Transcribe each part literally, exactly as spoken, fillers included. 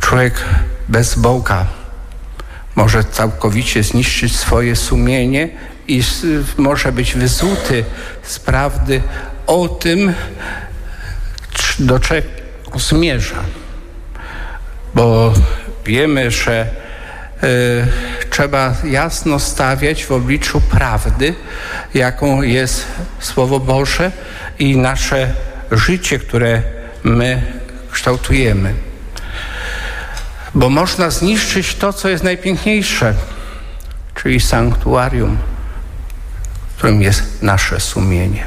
Człowiek bez Boga może całkowicie zniszczyć swoje sumienie i może być wyzuty z prawdy o tym, do czego zmierza. Bo wiemy, że y, trzeba jasno stawiać w obliczu prawdy, jaką jest Słowo Boże i nasze życie, które my kształtujemy. Bo można zniszczyć to, co jest najpiękniejsze, czyli sanktuarium, którym jest nasze sumienie.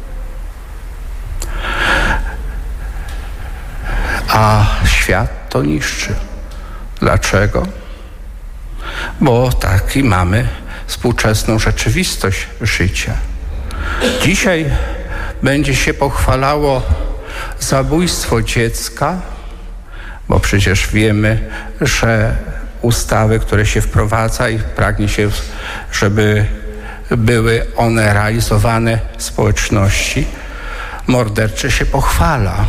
A świat to niszczy. Dlaczego? Bo taki mamy współczesną rzeczywistość życia. Dzisiaj będzie się pochwalało zabójstwo dziecka, bo przecież wiemy, że ustawy, które się wprowadza i pragnie się, żeby były one realizowane w społeczności, mordercze się pochwala.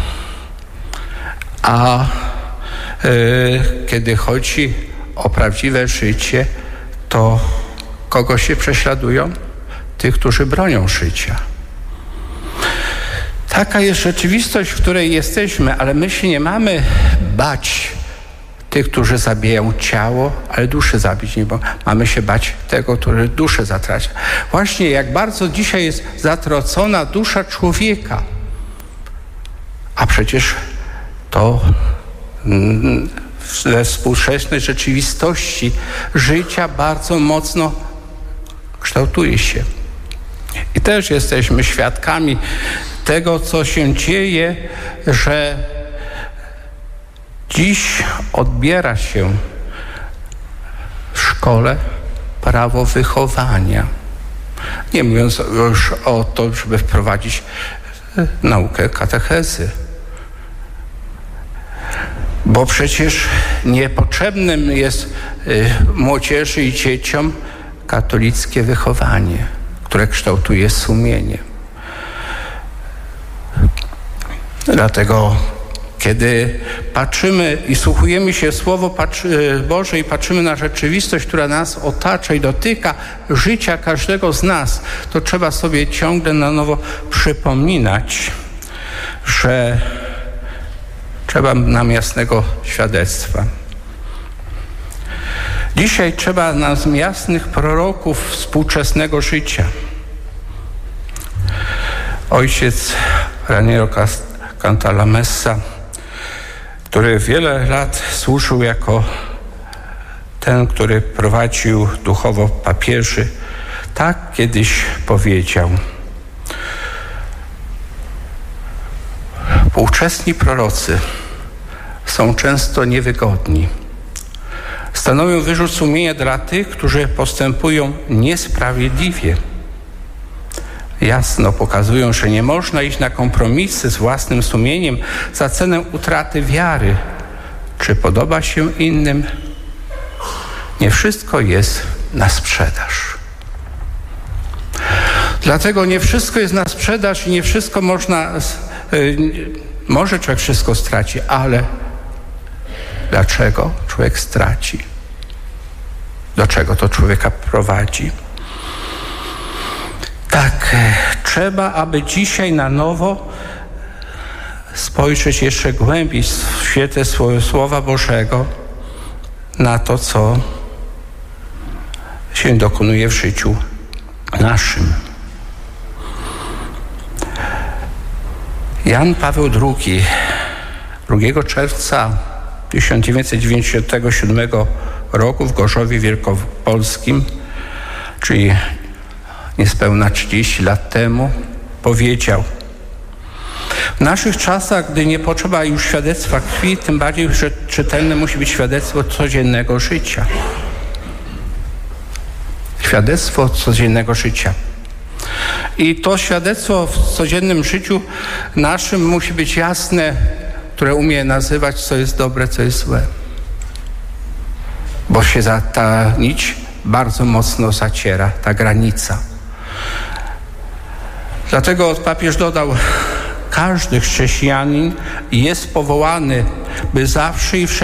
A y, kiedy chodzi o prawdziwe życie, to kogo się prześladują? Tych, którzy bronią życia. Taka jest rzeczywistość, w której jesteśmy, ale my się nie mamy bać tych, którzy zabijają ciało, ale duszy zabić nie mogą. Mamy się bać tego, który duszę zatraci. Właśnie jak bardzo dzisiaj jest zatracona dusza człowieka. A przecież to we współczesnej rzeczywistości życia bardzo mocno kształtuje się. I też jesteśmy świadkami tego, co się dzieje, że dziś odbiera się w szkole prawo wychowania. Nie mówiąc już o to, żeby wprowadzić naukę katechezy. Bo przecież niepotrzebnym jest młodzieży i dzieciom katolickie wychowanie, które kształtuje sumienie. Dlatego, kiedy patrzymy i słuchujemy się Słowo Boże i patrzymy na rzeczywistość, która nas otacza i dotyka życia każdego z nas, to trzeba sobie ciągle na nowo przypominać, że trzeba nam jasnego świadectwa. Dzisiaj trzeba nam jasnych proroków współczesnego życia. Ojciec Raniero Cantalamessa, który wiele lat służył jako ten, który prowadził duchowo papieży, tak kiedyś powiedział: współczesni prorocy są często niewygodni. Stanowią wyrzut sumienia dla tych, którzy postępują niesprawiedliwie. Jasno pokazują, że nie można iść na kompromisy z własnym sumieniem za cenę utraty wiary. Czy podoba się innym? Nie wszystko jest na sprzedaż. Dlatego nie wszystko jest na sprzedaż i nie wszystko można... Może człowiek wszystko straci, ale dlaczego człowiek straci? Do czego to człowieka prowadzi? Tak, trzeba, aby dzisiaj na nowo spojrzeć jeszcze głębiej w świetle Słowa Bożego na to, co się dokonuje w życiu naszym. Jan Paweł drugi, drugiego czerwca tysiąc dziewięćset dziewięćdziesiątego siódmego roku w Gorzowie Wielkopolskim, czyli niespełna trzydzieści lat temu, powiedział: w naszych czasach, gdy nie potrzeba już świadectwa krwi, tym bardziej, że czytelne musi być świadectwo codziennego życia. Świadectwo codziennego życia. I to świadectwo w codziennym życiu naszym musi być jasne, które umie nazywać, co jest dobre, co jest złe. Bo się za, ta nić bardzo mocno zaciera, ta granica. Dlatego papież dodał: każdy chrześcijanin jest powołany, by zawsze i wszędzie